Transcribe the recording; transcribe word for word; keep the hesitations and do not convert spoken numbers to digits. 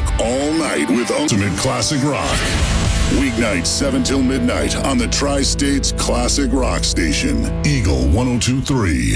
rock all night with ultimate classic rock. Weeknights seven till midnight on the Tri-States Classic Rock Station, Eagle one oh two point three.